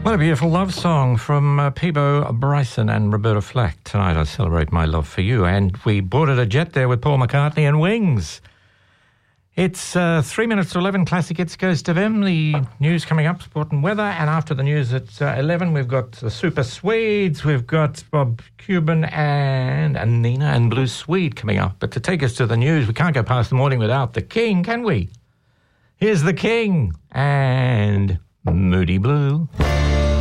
What a beautiful love song from Peebo Bryson and Roberta Flack. Tonight I celebrate my love for you. And we boarded a jet there with Paul McCartney and Wings. It's 3 minutes to 11. Classic Hits goes to them. The news coming up, sport and weather. And after the news at 11, we've got the Super Swedes. We've got Bob Cuban and Nina and Blue Swede coming up. But to take us to the news, we can't go past the morning without the King, can we? Here's the King and Moody Blue.